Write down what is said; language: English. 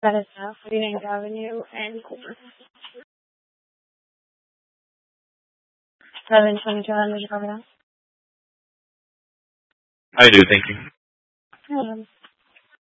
That is 49th Avenue and Cooper. 722, how did you copy that? I do, thank you. No problem.